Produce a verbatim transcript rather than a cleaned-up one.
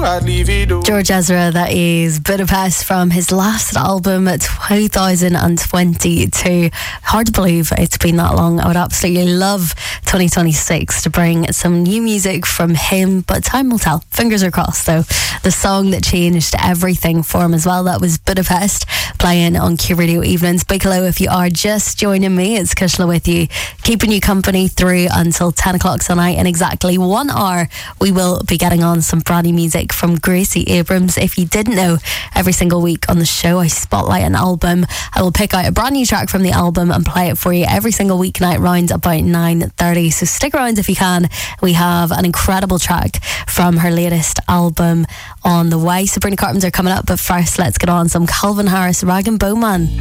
I'd leave it all. George Ezra, that is Budapest from his last album, two thousand twenty-two. Hard to believe it's been that long. I would absolutely love twenty twenty-six to bring some new music from him, but time will tell. Fingers are crossed though. The song that changed everything for him as well, that was Budapest, playing on Q Radio Evenings. Big hello if you are just joining me. It's Kushla with you, keeping you company through until ten o'clock tonight. In exactly one hour, we will be getting on some brand new music from Gracie Abrams. If you didn't know, every single week on the show, I spotlight an album. I will pick out a brand new track from the album and play it for you every single weeknight round about nine thirty. So stick around if you can. We have an incredible track from her latest album on the way. Sabrina Carpenter coming up, but first, let's get on some Calvin Harris, Rag and Bowman.